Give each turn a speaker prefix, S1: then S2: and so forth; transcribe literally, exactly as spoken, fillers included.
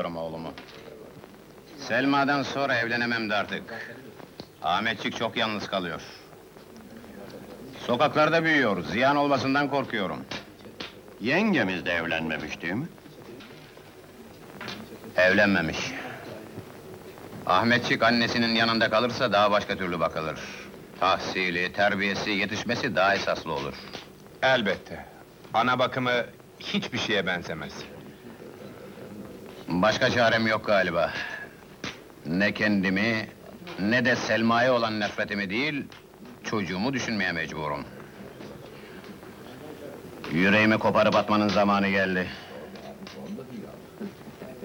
S1: istiyorum oğlumu. Selma'dan sonra evlenemem de artık. Ahmetçik çok yalnız kalıyor. Sokaklarda büyüyor, ziyan olmasından korkuyorum.
S2: Yengemiz de evlenmemiş değil mi?
S1: Evlenmemiş. Ahmetçik annesinin yanında kalırsa daha başka türlü bakılır. Tahsili, terbiyesi, yetişmesi daha esaslı olur.
S3: Elbette. Ana bakımı hiçbir şeye benzemez.
S1: Başka çarem yok galiba. Ne kendimi, ne de Selma'ya olan nefretimi değil, çocuğumu düşünmeye mecburum. Yüreğimi koparıp atmanın zamanı geldi.